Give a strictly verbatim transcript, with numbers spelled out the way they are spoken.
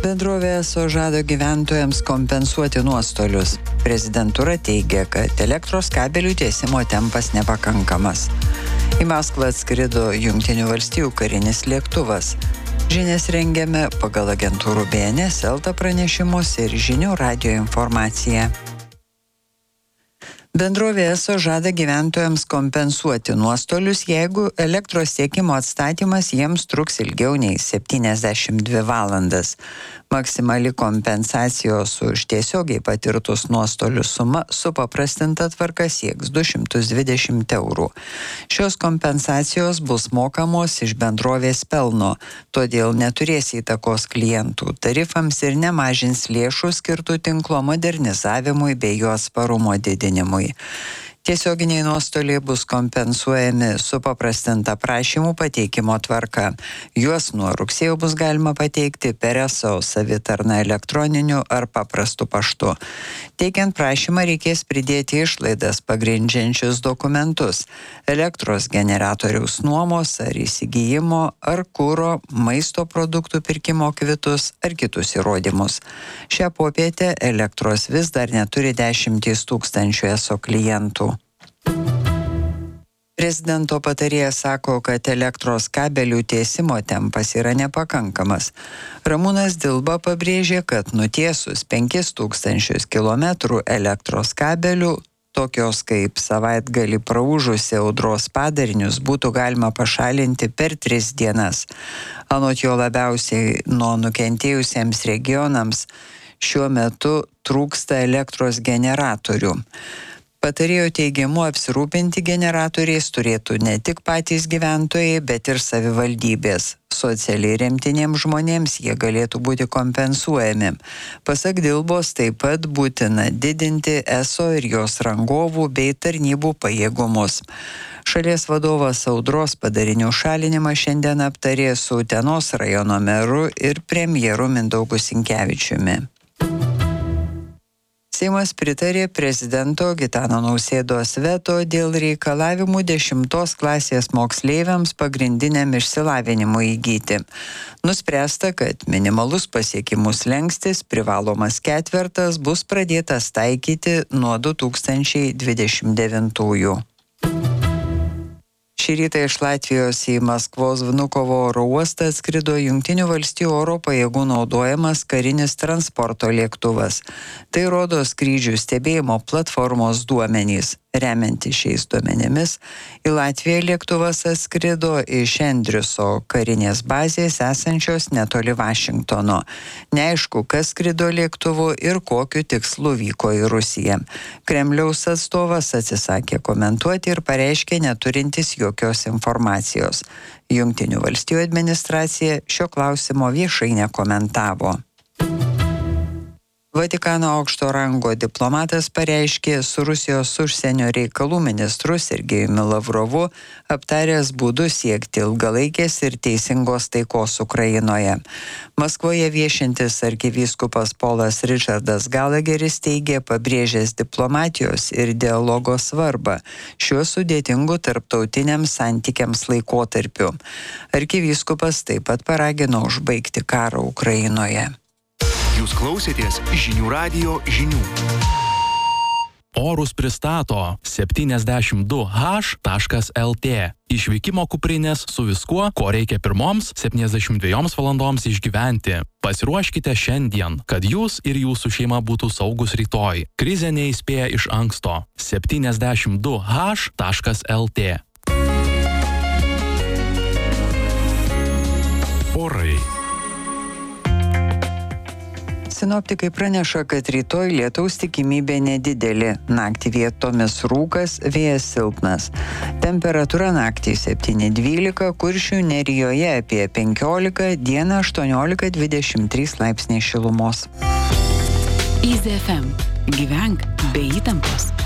Bendrovė ESO žada gyventojams kompensuoti nuostolius. Prezidentūra teigia, kad elektros kabelių tiesimo tempas nepakankamas. Į Maskvą atskrido Jungtinių valstijų karinis lėktuvas. Žinias rengiame pagal agentūrų B N S, Elta pranešimus ir žinių radijo informaciją. Bendrovė ESO žada gyventojams kompensuoti nuostolius, jeigu elektros tiekimo atstatymas jiems truks ilgiau nei septyniasdešimt dvi valandas. Maksimali kompensacijos už tiesiogiai patirtus nuostolius suma supaprastinta tvarka sieks du šimtus dvidešimt eurų. Šios kompensacijos bus mokamos iš bendrovės pelno, todėl neturės įtakos klientų tarifams ir nemažins lėšų skirtų tinklo modernizavimui bei jo atsparumo didinimui. Tiesioginiai nuostoliai bus kompensuojami supaprastinta prašymų pateikimo tvarka. Juos nuo rugsėjo bus galima pateikti per ESO savitarną elektroniniu ar paprastu paštu. Teikiant prašymą reikės pridėti išlaidas pagrindžiančius dokumentus – elektros generatoriaus nuomos ar įsigijimo, ar kuro, maisto produktų pirkimo kvitus ar kitus įrodymus. Šią popietę elektros vis dar neturi dešimtys tūkstančių ESO klientų. Prezidento patarėjas sako, kad elektros kabelių tiesimo tempas yra nepakankamas. Ramūnas Dilba pabrėžė, kad nutiesus penkis tūkstančius kilometrų elektros kabelių, tokios kaip savaitgalį praūžusi audros padarinius, būtų galima pašalinti per tris dienas. Anot jo, labiausiai nuo nukentėjusiems regionams šiuo metu trūksta elektros generatorių. Patarėjo teigimu, apsirūpinti generatoriais turėtų ne tik patys gyventojai, bet ir savivaldybės. Socialiai remtiniems žmonėms jie galėtų būti kompensuojami. Pasak Dilbos, taip pat būtina didinti ESO ir jos rangovų bei tarnybų pajėgumus. Šalies vadovas audros padarinių šalinimą šiandien aptarė su Utenos rajono meru ir premjeru Mindaugu Sinkevičiumi. Seimas pritarė prezidento Gitano Nausėdos veto dėl reikalavimų dešimtos klasės moksleiviams pagrindiniam išsilavinimui įgyti. Nuspręsta, kad minimalus pasiekimų slenkstis, privalomas ketvertas, bus pradėtas taikyti nuo du tūkstančiai dvidešimt devintųjų. Šį rytą iš Latvijos į Maskvos Vnukovo oro uostą atskrido Jungtinių valstijų oro pajėgų naudojamas karinis transporto lėktuvas. Tai rodo skrydžių stebėjimo platformos duomenys. Remiantis šiais duomenimis, į Latviją lėktuvas atskrido iš Endriuso karinės bazės esančios netoli Vašingtono. Neaišku, kas skrido lėktuvu ir kokiu tikslu vyko į Rusiją. Kremliaus atstovas atsisakė komentuoti ir pareiškė neturintis jokios informacijos. Jungtinių valstijų administracija šio klausimo viešai nekomentavo. Vatikano aukšto rango diplomatas pareiškė su Rusijos užsienio reikalų ministru Sergejumi Lavrovu aptaręs būdus siekti ilgalaikės ir teisingos taikos Ukrainoje. Maskvoje viešintis arkivyskupas Polas Richardas Galageris teigė pabrėžęs diplomatijos ir dialogo svarbą šiuo sudėtingu tarptautiniams santykiams laikotarpiu. Arkivyskupas taip pat paragino užbaigti karą Ukrainoje. Jūs klausėtės žinių radijo žinių. Orus pristato septyniasdešimt du H taškas L T. Išvykimo kuprinės su viskuo, ko reikia pirmoms septyniasdešimt dviejoms valandoms išgyventi. Pasiruoškite šiandien, kad jūs ir jūsų šeima būtų saugus rytoj. Krizė neįspėja iš anksto. septyniasdešimt du H taškas L T. Orai. Sinoptikai praneša, kad rytoj lietaus tikimybė nedidelė. Naktį vietomis rūkas, vėjas silpnas. Temperatūra naktį septyni dvylika, Kuršių Nerijoje apie penkiolika, dieną aštuoniolika dvidešimt trys laipsniai šilumos. Easy F M. Gyvenk be įtampos.